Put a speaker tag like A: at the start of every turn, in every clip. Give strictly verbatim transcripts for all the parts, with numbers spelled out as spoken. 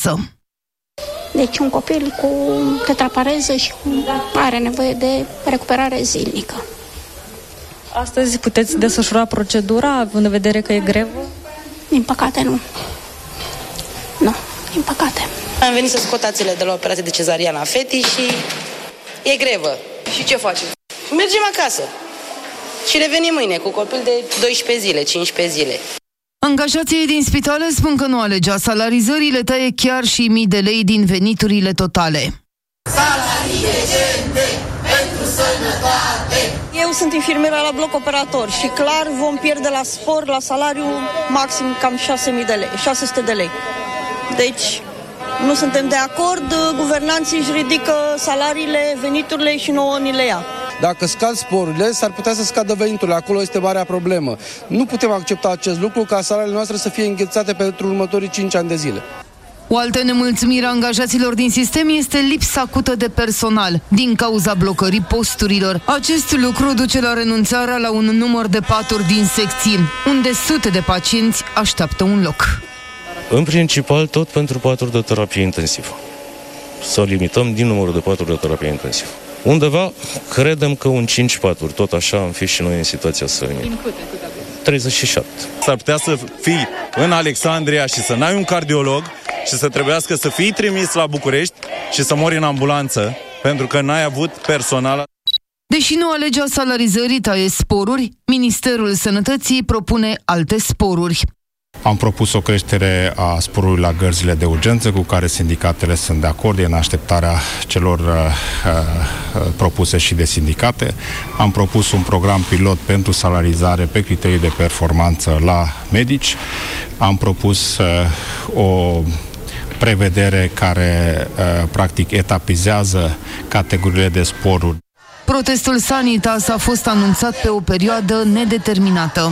A: acasă.
B: Deci un copil cu tetrapareză și cu are nevoie de recuperare zilnică.
C: Astăzi puteți desfășura procedura, având în vedere că e grevă?
B: Din păcate nu. Nu, din păcate.
D: Am venit să scot ațele de la operație de cezariană a fetii și e grevă.
E: Și ce faceți?
D: Mergem acasă și revenim mâine cu copil de doisprezece zile, cincisprezece zile.
A: Angajații din spitale spun că nu alegea salarizările, taie chiar și mii de lei din veniturile totale.
F: Salarii decente pentru sănătate.
G: Eu sunt infirmieră la bloc operator și clar vom pierde la spor, la salariu, maxim cam șase mii de lei, șase sute de lei. Deci nu suntem de acord, guvernanții își ridică salariile, veniturile și nouă ni le ia.
H: Dacă scad sporurile, s-ar putea să scadă veniturile. Acolo este marea problemă. Nu putem accepta acest lucru ca salariile noastre să fie înghețate pentru următorii cinci ani de zile.
A: O altă nemulțumire a angajaților din sistem este lipsa acută de personal, din cauza blocării posturilor. Acest lucru duce la renunțarea la un număr de paturi din secții, unde sute de pacienți așteaptă un loc.
I: În principal, tot pentru paturi de terapie intensivă. Să limităm din numărul de paturi de terapie intensivă. Undeva, credem că un cinci paturi, tot așa am fi și noi în situația să limit. treizeci și șapte.
J: S-ar putea să fii în Alexandria și să n-ai un cardiolog și să trebuiască să fii trimis la București și să mori în ambulanță pentru că n-ai avut personal.
A: Deși nu alegea salarizării, taie sporuri, Ministerul Sănătății propune alte sporuri.
K: Am propus o creștere a sporului la gărzile de urgență, cu care sindicatele sunt de acord, e în așteptarea celor uh, uh, propuse și de sindicate. Am propus un program pilot pentru salarizare pe criterii de performanță la medici. Am propus uh, o prevedere care uh, practic etapizează categoriile de sporuri.
A: Protestul Sanitas a fost anunțat pe o perioadă nedeterminată.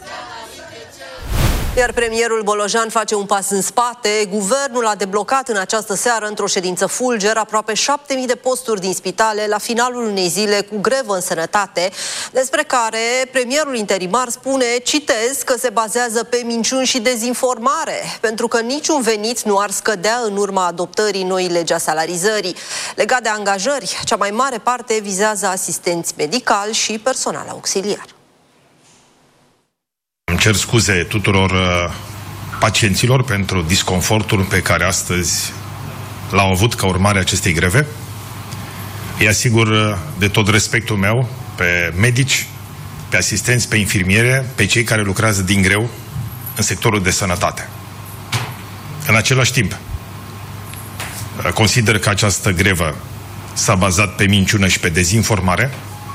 L: Iar premierul Bolojan face un pas în spate. Guvernul a deblocat în această seară, într-o ședință fulger, aproape șapte mii de posturi din spitale la finalul unei zile cu grevă în sănătate, despre care premierul interimar spune, citez, că se bazează pe minciuni și dezinformare, pentru că niciun venit nu ar scădea în urma adoptării noii legi a salarizării. Legat de angajări, cea mai mare parte vizează asistenți medicali și personal auxiliar.
M: Îmi cer scuze tuturor uh, pacienților pentru disconfortul pe care astăzi l-au avut ca urmare a acestei greve. Îi asigur uh, de tot respectul meu pe medici, pe asistenți, pe infirmiere, pe cei care lucrează din greu în sectorul de sănătate. În același timp, uh, consider că această grevă s-a bazat pe minciună și pe dezinformare,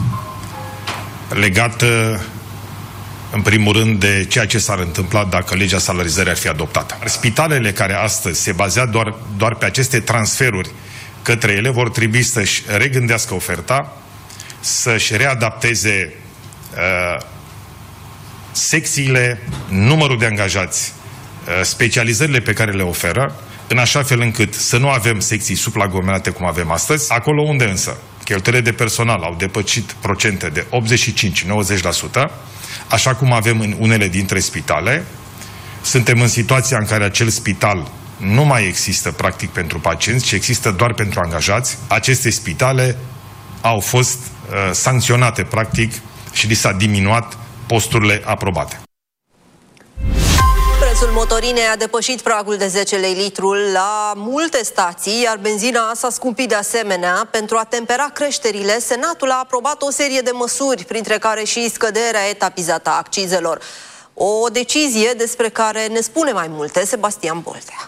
M: legată în primul rând de ceea ce s-ar întâmpla dacă legea salarizării ar fi adoptată. Spitalele care astăzi se bazează doar, doar pe aceste transferuri către ele vor trebui să-și regândească oferta, să-și readapteze uh, secțiile, numărul de angajați, uh, specializările pe care le oferă, în așa fel încât să nu avem secții supraaglomerate cum avem astăzi. Acolo unde însă cheltuielile de personal au depășit procente de optzeci și cinci - nouăzeci la sută, așa cum avem în unele dintre spitale, suntem în situația în care acel spital nu mai există practic pentru pacienți, ci există doar pentru angajați. Aceste spitale au fost uh, sancționate practic și li s-a diminuat posturile aprobate.
L: Prețul motorinei a depășit pragul de zece lei litrul la multe stații, iar benzina s-a scumpit de asemenea. Pentru a tempera creșterile, Senatul a aprobat o serie de măsuri, printre care și scăderea etapizată a accizelor. O decizie despre care ne spune mai multe Sebastian Boltea.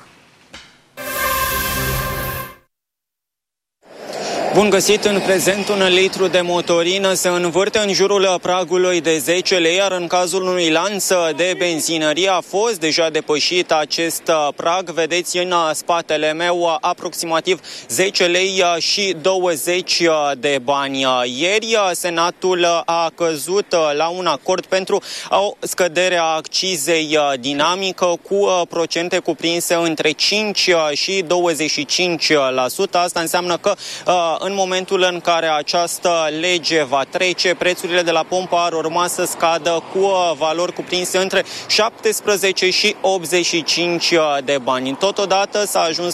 N: Bun găsit! În prezent, un litru de motorină se învârte în jurul pragului de zece lei, iar în cazul unui lanț de benzinărie a fost deja depășit acest prag. Vedeți în spatele meu aproximativ zece lei și douăzeci de bani. Ieri, Senatul a căzut la un acord pentru o scădere a accizei dinamică cu procente cuprinse între cinci și douăzeci și cinci la sută. Asta înseamnă că în momentul în care această lege va trece, prețurile de la pompă ar urma să scadă cu valori cuprinse între șaptesprezece și optzeci și cinci de bani. Totodată s-a ajuns